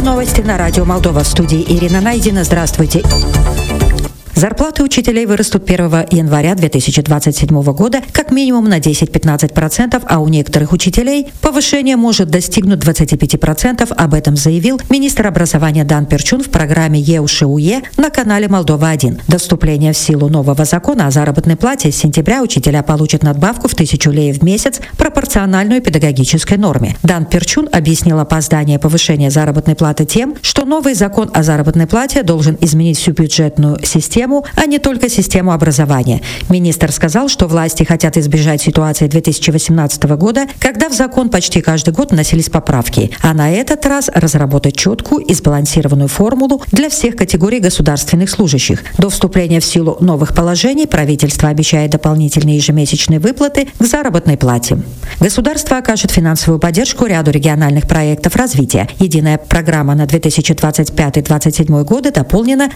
новости на радио Молдова. В студии Ирина Найдина. Здравствуйте. Зарплаты учителей вырастут 1 января 2027 года как минимум на 10-15%, а у некоторых учителей повышение может достигнуть 25%. Об этом заявил министр образования Дан Перчун в программе ЕУШУЕ на канале Молдова-1. До вступления в силу нового закона о заработной плате с сентября учителя получат надбавку в 1000 лей в месяц, пропорциональную педагогической норме. Дан Перчун объяснил опоздание повышения заработной платы тем, что новый закон о заработной плате должен изменить всю бюджетную систему, а не только систему образования. Министр сказал, что власти хотят избежать ситуации 2018 года, когда в закон почти каждый год вносились поправки, а на этот раз разработать четкую и сбалансированную формулу для всех категорий государственных служащих. До вступления в силу новых положений правительство обещает дополнительные ежемесячные выплаты к заработной плате. Государство окажет финансовую поддержку ряду региональных проектов развития. Единая программа на 2025-2027 годы дополнена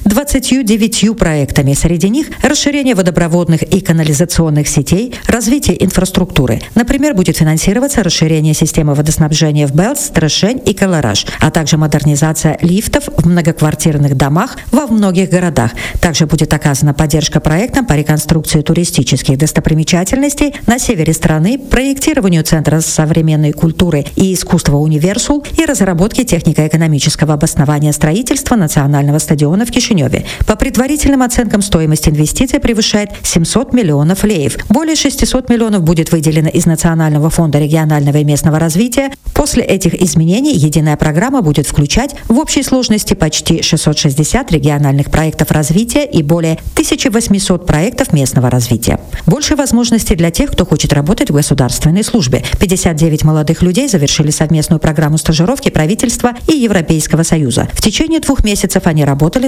29 проектами. Среди них расширение водопроводных и канализационных сетей, развитие инфраструктуры. Например, будет финансироваться расширение системы водоснабжения в Белс, Трешень и Калараш, а также модернизация лифтов в многоквартирных домах во многих городах. Также будет оказана поддержка проектам по реконструкции туристических достопримечательностей на севере страны, проектированию Центра современной культуры и искусства «Универсул» и разработке технико-экономического обоснования строительства национального стадиона в Кишиневе. По предварительным оценкам, стоимость инвестиций превышает 700 миллионов леев. Более 600 миллионов будет выделено из Национального фонда регионального и местного развития. После этих изменений единая программа будет включать в общей сложности почти 660 региональных проектов развития и более 1800 проектов местного развития. Больше возможностей для тех, кто хочет работать в государственной службе. 59 молодых людей завершили совместную программу стажировки правительства и Европейского Союза. В течение 2 месяцев они работали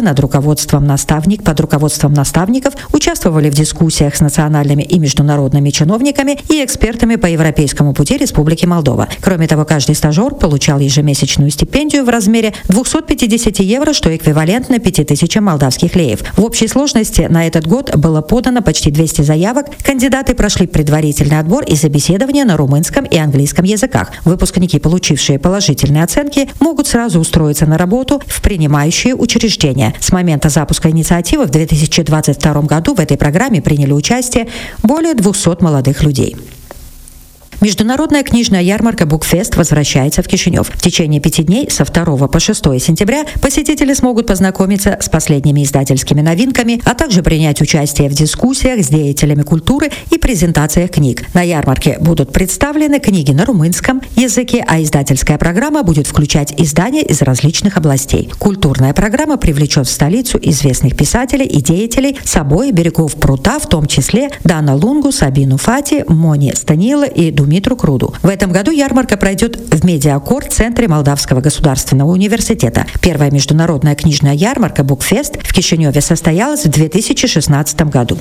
под руководством наставников, участвовали в дискуссиях с национальными и международными чиновниками и экспертами по Европейскому пути Республики Молдова. Кроме того, каждый стажер получал ежемесячную стипендию в размере 250 евро, что эквивалентно 5000 молдавских леев. В общей сложности на этот год было подано почти 200 заявок. Кандидаты прошли предварительный отбор и собеседование на румынском и английском языках. Выпускники, получившие положительные оценки, могут сразу устроиться на работу в принимающие учреждения. С момента запуска инициативы в 2022 году в этой программе приняли участие более 200 молодых людей. Международная книжная ярмарка «Букфест» возвращается в Кишинев. В течение 5 дней со 2 по 6 сентября посетители смогут познакомиться с последними издательскими новинками, а также принять участие в дискуссиях с деятелями культуры и презентациях книг. На ярмарке будут представлены книги на румынском языке, а издательская программа будет включать издания из различных областей. Культурная программа привлечет в столицу известных писателей и деятелей с обоих берегов прута, в том числе Дана Лунгу, Сабину Фати, Мони Станила и Думитру Круду. В этом году ярмарка пройдет в Медиакор-центре Молдавского государственного университета. Первая международная книжная ярмарка «Букфест» в Кишиневе состоялась в 2016 году.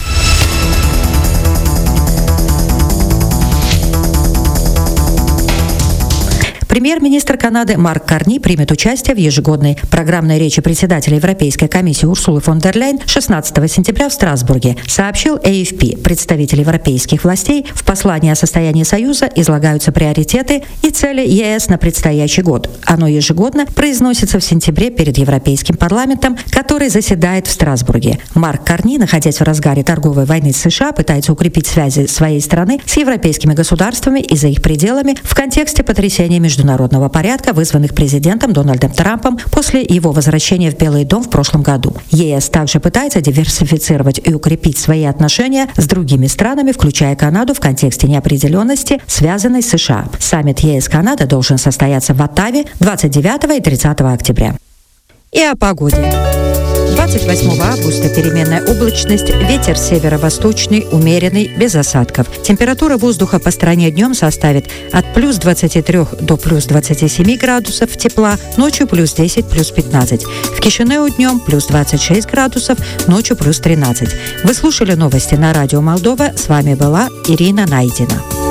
Премьер-министр Канады Марк Карни примет участие в ежегодной программной речи председателя Европейской комиссии Урсулы фон дер Ляйен 16 сентября в Страсбурге, сообщил AFP. Представители европейских властей в послании о состоянии Союза излагаются приоритеты и цели ЕС на предстоящий год. Оно ежегодно произносится в сентябре перед Европейским парламентом, который заседает в Страсбурге. Марк Карни, находясь в разгаре торговой войны с США, пытается укрепить связи своей страны с европейскими государствами и за их пределами в контексте потрясения международного порядка, вызванных президентом Дональдом Трампом после его возвращения в Белый дом в прошлом году. ЕС также пытается диверсифицировать и укрепить свои отношения с другими странами, включая Канаду, в контексте неопределенности, связанной с США. Саммит ЕС-Канада должен состояться в Оттаве 29 и 30 октября. И о погоде. 28 августа переменная облачность, ветер северо-восточный, умеренный, без осадков. Температура воздуха по стране днем составит от плюс 23 до плюс 27 градусов тепла, ночью плюс 10, плюс 15. В Кишинеу днем плюс 26 градусов, ночью плюс 13. Вы слушали новости на радио Молдова. С вами была Ирина Найдина.